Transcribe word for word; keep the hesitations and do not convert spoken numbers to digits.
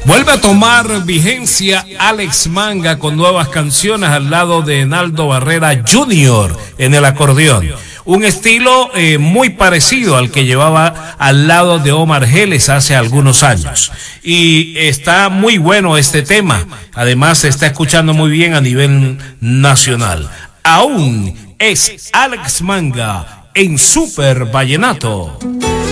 Vuelve a tomar vigencia Alex Manga con nuevas canciones al lado de Naldo Barrera junior en el acordeón. Un estilo eh, muy parecido al que llevaba al lado de Omar Geles hace algunos años. Y está muy bueno este tema. Además se está escuchando muy bien a nivel nacional. Aún es Alex Manga en Super Vallenato.